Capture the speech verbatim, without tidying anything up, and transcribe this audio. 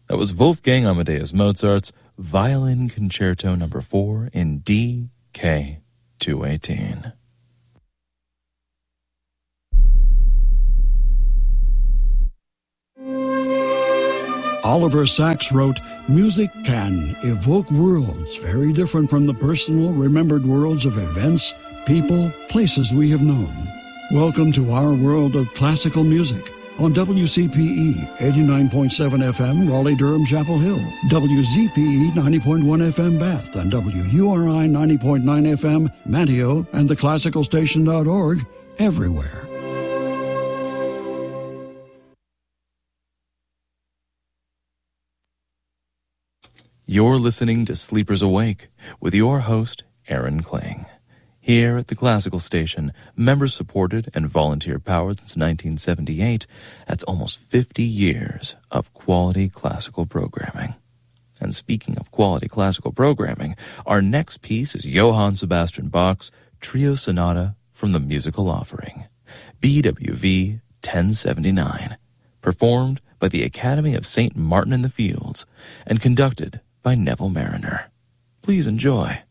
That was Wolfgang Amadeus Mozart's Violin Concerto Number four in D K two eighteen. Oliver Sacks wrote, "Music can evoke worlds very different from the personal, remembered worlds of events, people, places we have known. Welcome to our world of classical music on W C P E eighty-nine point seven F M, Raleigh-Durham, Chapel Hill, W Z P E ninety point one F M, Bath, and W U R I ninety point nine F M, Manteo, and the classical station dot org, everywhere." You're listening to Sleepers Awake with your host, Aaron Kling. Here at the Classical Station, member-supported and volunteer-powered since nineteen seventy-eight, that's almost fifty years of quality classical programming. And speaking of quality classical programming, our next piece is Johann Sebastian Bach's Trio Sonata from the Musical Offering, B W V ten seventy-nine, performed by the Academy of Saint Martin in the Fields and conducted by Neville Mariner. Please enjoy.